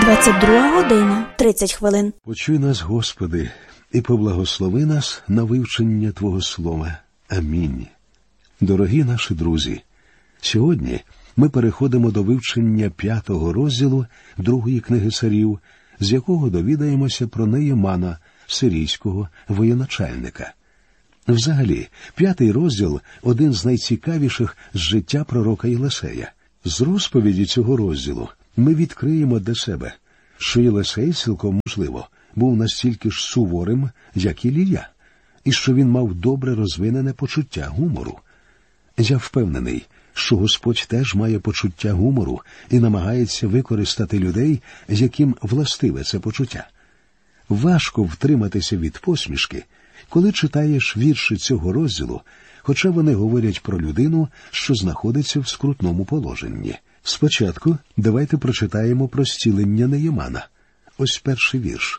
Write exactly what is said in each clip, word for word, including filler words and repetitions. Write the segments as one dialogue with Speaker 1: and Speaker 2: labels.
Speaker 1: двадцять друга година, тридцять хвилин.
Speaker 2: Почуй нас, Господи, і поблагослови нас на вивчення Твого Слова. Амінь. Дорогі наші друзі, сьогодні ми переходимо до вивчення п'ятого розділу другої книги царів, з якого довідаємося про Наємана, сирійського воєначальника. Взагалі, п'ятий розділ – один з найцікавіших з життя пророка Єлисея. З розповіді цього розділу ми відкриємо для себе, що Єлисей, цілком можливо, був настільки ж суворим, як Ілія, і що він мав добре розвинене почуття гумору. Я впевнений, що Господь теж має почуття гумору і намагається використати людей, яким властиве це почуття. Важко втриматися від посмішки, коли читаєш вірші цього розділу, хоча вони говорять про людину, що знаходиться в скрутному положенні. Спочатку давайте прочитаємо про зцілення Наємана. Ось перший вірш.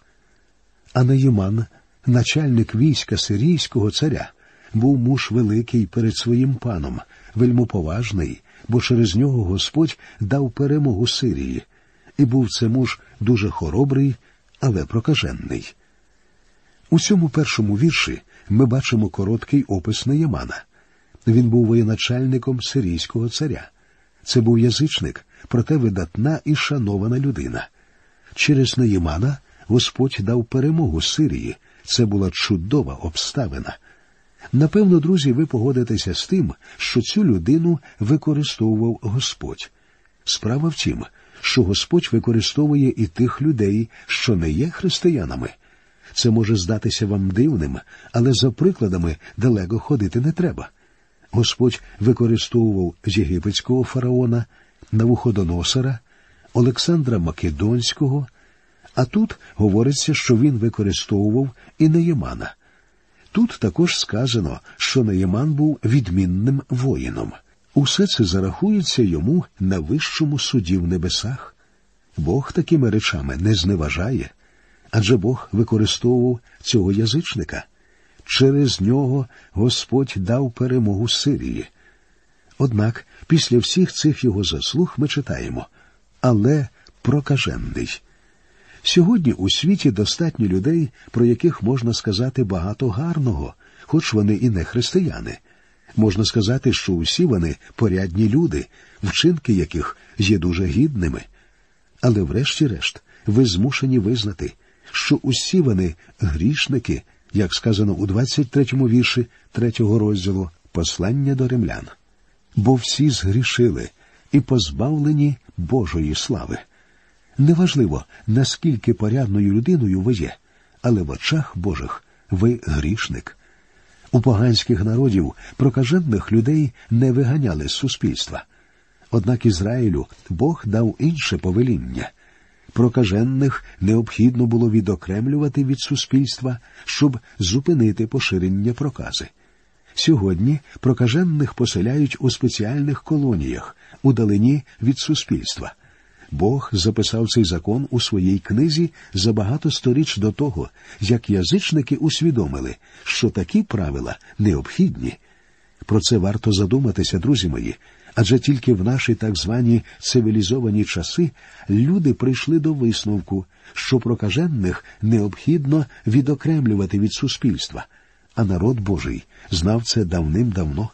Speaker 2: А Наєман, начальник війська сирійського царя, був муж великий перед своїм паном, вельмоповажний, бо через нього Господь дав перемогу Сирії. І був це муж дуже хоробрий, але прокажений. У цьому першому вірші ми бачимо короткий опис Наємана. Він був воєначальником сирійського царя. Це був язичник, проте видатна і шанована людина. Через Наємана Господь дав перемогу Сирії. Це була чудова обставина. Напевно, друзі, ви погодитеся з тим, що цю людину використовував Господь. Справа в тім, що Господь використовує і тих людей, що не є християнами. Це може здатися вам дивним, але за прикладами далеко ходити не треба. Господь використовував єгипетського фараона, Навуходоносора, Олександра Македонського, а тут говориться, що він використовував і Наємана. Тут також сказано, що Наєман був відмінним воїном. Усе це зарахується йому на вищому суді в небесах. Бог такими речами не зневажає, адже Бог використовував цього язичника. Через нього Господь дав перемогу Сирії. Однак, після всіх цих його заслуг ми читаємо «але прокажений». Сьогодні у світі достатньо людей, про яких можна сказати багато гарного, хоч вони і не християни. Можна сказати, що усі вони порядні люди, вчинки яких є дуже гідними. Але врешті-решт ви змушені визнати, що усі вони грішники, як сказано у двадцять третьому вірші третього розділу «Послання до римлян». Бо всі згрішили і позбавлені Божої слави. Неважливо, наскільки порядною людиною ви є, але в очах Божих ви грішник. У поганських народів прокажених людей не виганяли з суспільства. Однак Ізраїлю Бог дав інше повеління. Прокажених необхідно було відокремлювати від суспільства, щоб зупинити поширення прокази. Сьогодні прокажених поселяють у спеціальних колоніях, удалені від суспільства. Бог записав цей закон у своїй книзі за багато сторіч до того, як язичники усвідомили, що такі правила необхідні. Про це варто задуматися, друзі мої, адже тільки в наші так звані цивілізовані часи люди прийшли до висновку, що прокажених необхідно відокремлювати від суспільства, а народ Божий знав це давним-давно.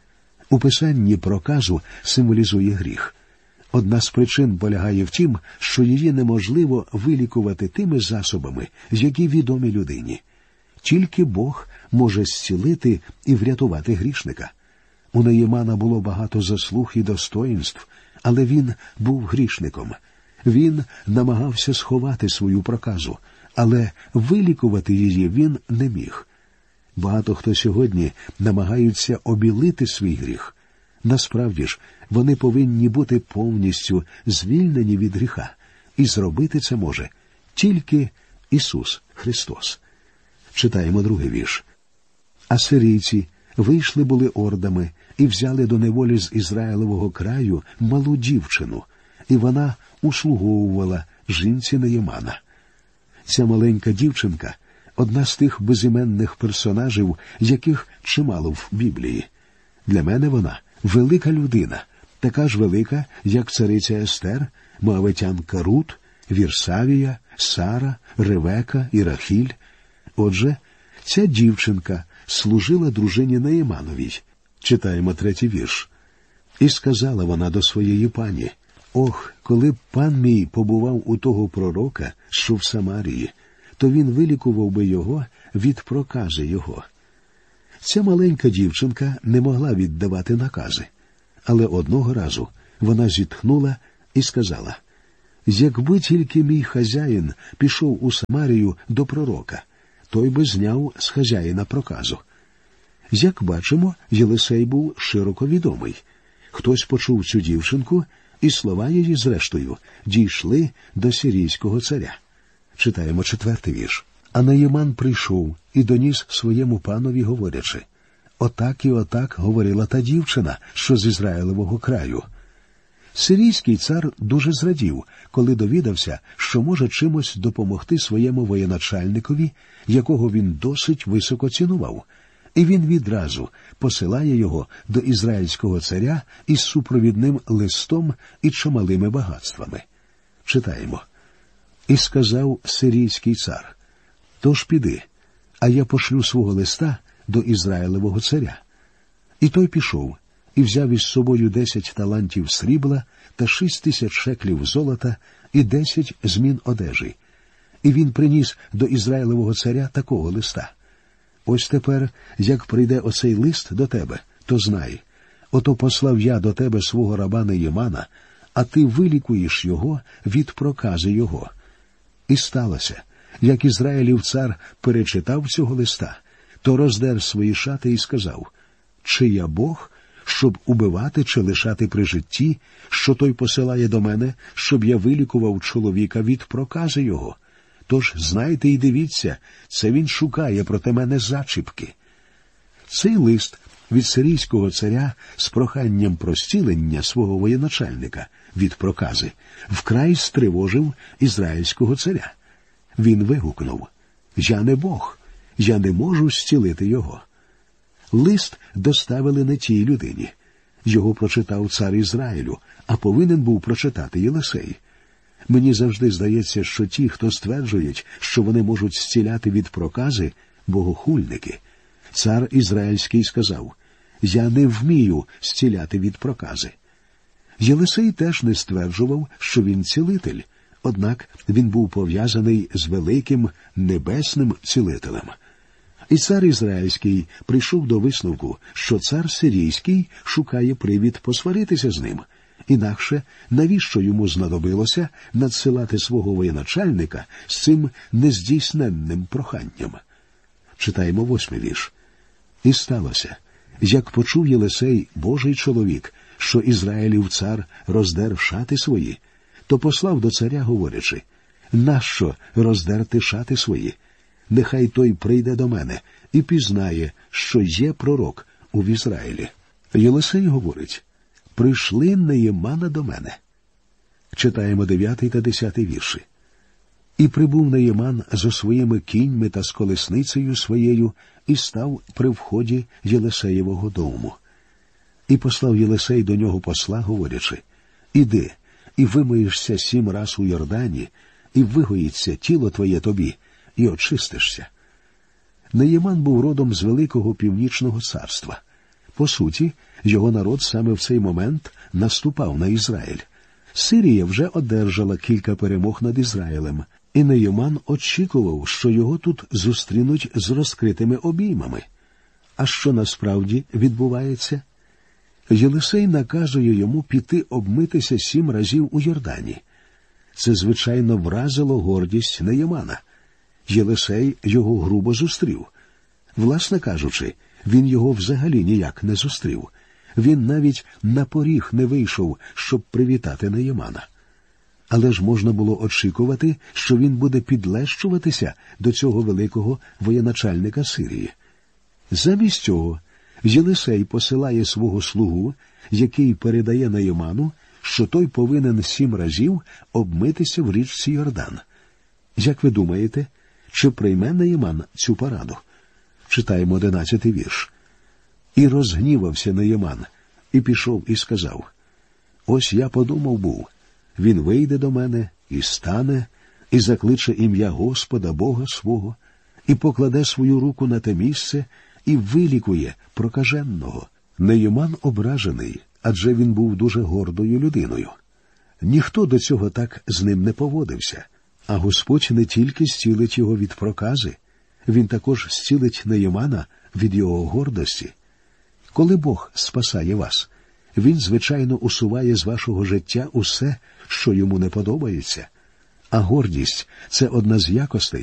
Speaker 2: У Писанні проказу символізує гріх. Одна з причин полягає в тім, що її неможливо вилікувати тими засобами, які відомі людині. Тільки Бог може зцілити і врятувати грішника. У Наємана було багато заслуг і достоїнств, але він був грішником. Він намагався сховати свою проказу, але вилікувати її він не міг. Багато хто сьогодні намагаються обілити свій гріх. Насправді ж, вони повинні бути повністю звільнені від гріха, і зробити це може тільки Ісус Христос. Читаємо другий вірш. А сирійці вийшли були ордами і взяли до неволі з Ізраїлевого краю малу дівчину, і вона услуговувала жінці Наємана. Ця маленька дівчинка – одна з тих безіменних персонажів, яких чимало в Біблії. Для мене вона – велика людина, така ж велика, як цариця Естер, моавитянка Рут Вірсавія, Сара, Ревека і Рахіль. Отже, ця дівчинка служила дружині Наємановій. Читаємо третій вірш. «І сказала вона до своєї пані: Ох, коли б пан мій побував у того пророка, що в Самарії, то він вилікував би його від прокази його». Ця маленька дівчинка не могла віддавати накази. Але одного разу вона зітхнула і сказала: «Якби тільки мій хазяїн пішов у Самарію до пророка, той би зняв з хазяїна проказу». Як бачимо, Єлисей був широко відомий. Хтось почув цю дівчинку, і слова її, зрештою, дійшли до сирійського царя. Читаємо четвертий вірш. «А Наєман прийшов і доніс своєму панові, говорячи: Отак і отак говорила та дівчина, що з Ізраїлевого краю». Сирійський цар дуже зрадів, коли довідався, що може чимось допомогти своєму воєначальникові, якого він досить високо цінував. І він відразу посилає його до ізраїльського царя із супровідним листом і чималими багатствами. Читаємо. «І сказав сирійський цар: Тож піди, а я пошлю свого листа до Ізраїлевого царя». І той пішов, і взяв із собою десять талантів срібла та шість тисяч шеклів золота і десять змін одежі. І він приніс до Ізраїлевого царя такого листа: «Ось тепер, як прийде оцей лист до тебе, то знай, ото послав я до тебе свого раба Наємана, а ти вилікуєш його від прокази його». І сталося, як Ізраїлів цар перечитав цього листа, то роздер свої шати і сказав: «Чи я Бог, щоб убивати чи лишати при житті, що той посилає до мене, щоб я вилікував чоловіка від прокази його? Тож знайте і дивіться, це він шукає проти мене зачіпки». Цей лист від сирійського царя з проханням про зцілення свого воєначальника від прокази вкрай стривожив ізраїльського царя. Він вигукнув: «Я не Бог, я не можу зцілити його». Лист доставили не тій людині. Його прочитав цар Ізраїлю, а повинен був прочитати Єлисей. Мені завжди здається, що ті, хто стверджують, що вони можуть зціляти від прокази, богохульники. Цар Ізраїльський сказав: «Я не вмію зціляти від прокази». Єлисей теж не стверджував, що він цілитель, однак він був пов'язаний з великим небесним цілителем. І цар Ізраїльський прийшов до висновку, що цар Сирійський шукає привід посваритися з ним. Інакше навіщо йому знадобилося надсилати свого воєначальника з цим нездійсненним проханням? Читаємо восьмий вірш. «І сталося, як почув Єлисей, Божий чоловік, що Ізраїлів цар роздер шати свої, то послав до царя, говорячи: Нащо роздерти шати свої? Нехай той прийде до мене і пізнає, що є пророк у Ізраїлі». Єлисей говорить: «Прийшли Наємана до мене». Читаємо дев'ятий та десятий вірші. «І прибув Наєман зо своїми кіньми та з колесницею своєю, і став при вході Єлисеєвого дому. І послав Єлисей до нього посла, говорячи: Іди, і вимиєшся сім раз у Йордані, і вигоїться тіло твоє тобі, і очистишся». Наєман був родом з великого північного царства. По суті, його народ саме в цей момент наступав на Ізраїль. Сирія вже одержала кілька перемог над Ізраїлем, і Наєман очікував, що його тут зустрінуть з розкритими обіймами. А що насправді відбувається? Єлисей наказує йому піти обмитися сім разів у Йордані. Це, звичайно, вразило гордість Наємана. Єлисей його грубо зустрів. Власне кажучи, він його взагалі ніяк не зустрів. Він навіть на поріг не вийшов, щоб привітати Наємана. Але ж можна було очікувати, що він буде підлещуватися до цього великого воєначальника Сирії. Замість цього Єлисей посилає свого слугу, який передає Наєману, що той повинен сім разів обмитися в річці Йордан. Як ви думаєте, чи прийме Наєман цю пораду? Читаємо одинадцятий вірш. «І розгнівався Наєман, і пішов і сказав: Ось я подумав був, він вийде до мене і стане, і закличе ім'я Господа, Бога свого, і покладе свою руку на те місце, і вилікує прокаженого. Нейман ображений, адже він був дуже гордою людиною. Ніхто до цього так з ним не поводився, а Господь не тільки зцілить його від прокази, він також зцілить Неймана від його гордості. Коли Бог спасає вас, він, звичайно, усуває з вашого життя усе, що йому не подобається. А гордість – це одна з якостей,